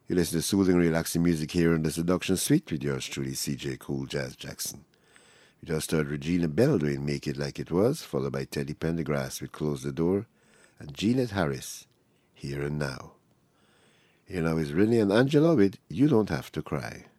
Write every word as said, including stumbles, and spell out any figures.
You listen to soothing, relaxing music here in the Seduction Suite with yours truly, C J Cool Jazz Jackson. We just heard Regina Bell doing Make It Like It Was, followed by Teddy Pendergrass with Close the Door, and Jeanette Harris, Here and Now. Here now is Renee and Angela with You Don't Have to Cry.